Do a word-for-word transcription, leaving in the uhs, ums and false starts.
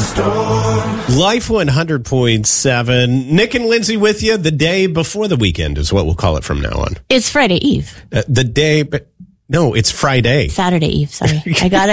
storm. Life one hundred point seven. Nick and Lindsay with you. The day before the weekend is what we'll call it from now on. It's Friday Eve. Uh, the day, but no, it's Friday. Saturday Eve. Sorry, I got